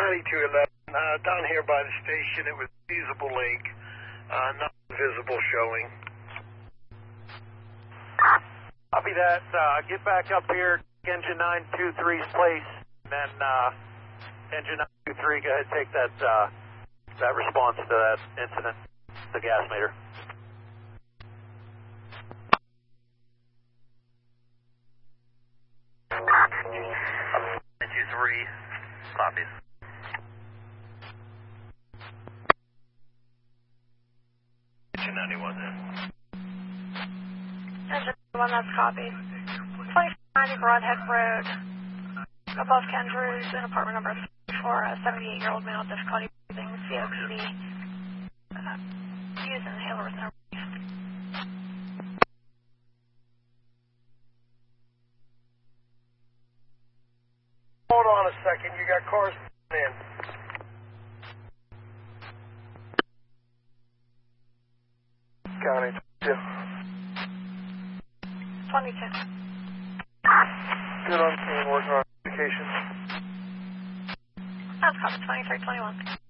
9211, down here by the station, it was feasible lake, not visible showing. Copy that. Get back up here, engine 923's place, and then engine 923, go ahead and take that response to that incident, the gas meter. 923, copies. Engine 91 then. Engine 1, that's copied. 2590 Broadhead Road, above Kendrews, in apartment number 34, a 78-year-old male, difficulty breathing, COPD, using inhaler with no relief. Hold on a second, you got cars in. County 22. 22. Good on scene, working on communications. That's copied, 2321.